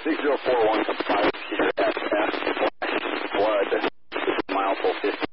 6041 here at F Blood. This is Milesville 15.